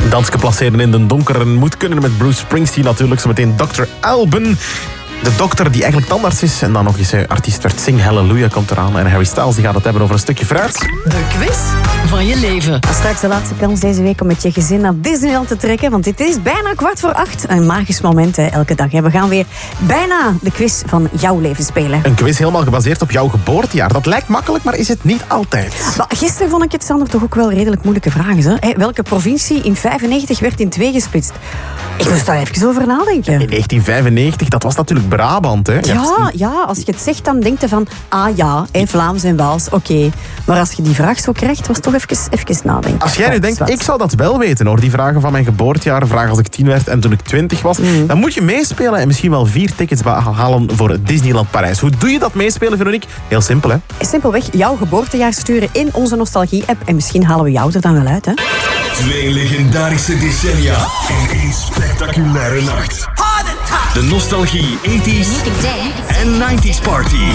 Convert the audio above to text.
Danske placeren in de donkere moet kunnen met Bruce Springsteen natuurlijk. Zometeen Dr. Alban. De dokter die eigenlijk tandarts is en dan nog eens artiest werd. Sing Hallelujah komt eraan. En Harry Styles die gaat het hebben over een stukje fruit. De quiz van je leven. Straks de laatste kans deze week om met je gezin naar Disneyland te trekken. Want dit is bijna 7:15. Een magisch moment elke dag. We gaan weer bijna de quiz van jouw leven spelen. Een quiz helemaal gebaseerd op jouw geboortejaar. Dat lijkt makkelijk, maar is het niet altijd. Maar gisteren vond ik het, Sander, toch ook wel redelijk moeilijke vragen. Hè? Welke provincie in 95 werd in 2 gesplitst? Ik moest daar even over nadenken. In 1995, dat was natuurlijk Brabant. Hè? Ja, als je het zegt, dan denk je van... Ah ja, Vlaams en Waals, oké. Maar als je die vraag zo krijgt, was het toch even nadenken. Als jij nu denkt, ik zou dat wel weten hoor. Die vragen van mijn geboortejaar, vragen als ik 10 werd en toen ik 20 was. Dan moet je meespelen en misschien wel 4 tickets halen voor Disneyland Parijs. Hoe doe je dat meespelen, Veronique? Heel simpel, hè? Simpelweg jouw geboortejaar sturen in onze Nostalgie-app. En misschien halen we jou er dan wel uit, hè? 2 legendarische decennia in 1 spectaculaire nacht. De Nostalgie 80s en 90s Party.